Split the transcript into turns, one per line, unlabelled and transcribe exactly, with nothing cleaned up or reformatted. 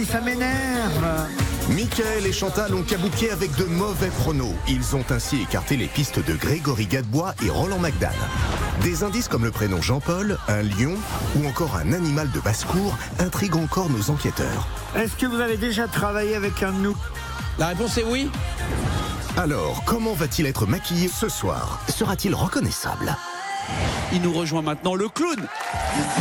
ça m'énerve.
Michael et Chantal ont cabouqué avec de mauvais pronos. Ils ont ainsi écarté les pistes de Grégory Gadebois et Roland McDan. Des indices comme le prénom Jean-Paul, un lion ou encore un animal de basse-cour intriguent encore nos enquêteurs.
Est-ce que vous avez déjà travaillé avec un de nous?
La réponse est oui.
Alors, comment va-t-il être maquillé ce soir? Sera-t-il reconnaissable?
Il nous rejoint maintenant, le clown.